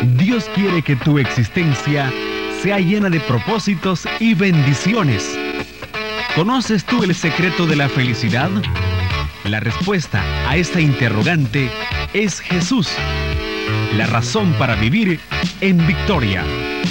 Dios quiere que tu existencia sea llena de propósitos y bendiciones. ¿Conoces tú el secreto de la felicidad? La respuesta a esta interrogante es Jesús, la razón para vivir en victoria.